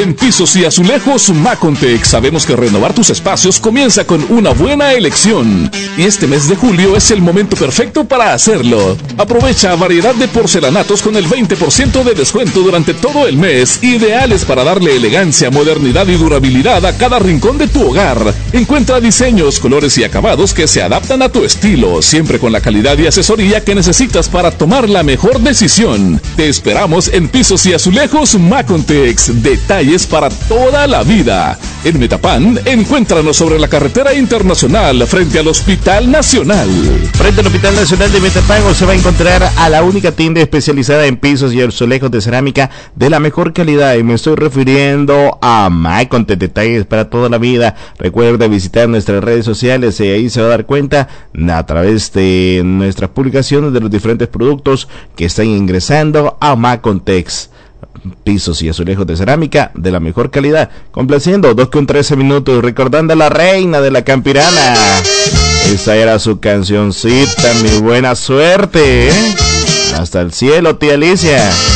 En Pisos y Azulejos Macontec sabemos que renovar tus espacios comienza con una buena elección. Y este mes de julio es el momento perfecto para hacerlo. Aprovecha variedad de porcelanatos con el 20% de descuento durante todo el mes, ideales para darle elegancia, modernidad y durabilidad a cada rincón de tu hogar. Encuentra diseños, colores y acabados que se adaptan a tu estilo, siempre con la calidad y asesoría que necesitas para tomar la mejor decisión. Te esperamos en Pisos y Azulejos Macontex. Detalles para toda la vida. En Metapán, encuéntranos sobre la carretera internacional frente al Hospital Nacional. Frente al Hospital Nacional de Metapán se va a encontrar a la única tienda especializada en pisos y azulejos de cerámica de la mejor calidad, y me estoy refiriendo a Macontex. Detalles para toda la vida. Recuerda visitar nuestras redes sociales y ahí se va a dar cuenta a través de nuestras publicaciones de los diferentes productos que están ingresando a Macontex. Pisos y azulejos de cerámica de la mejor calidad. Complaciendo 2:13 minutos, recordando a la reina de la Campirana. Esa era su cancioncita, mi buena suerte, ¿eh? Hasta el cielo, tía Alicia.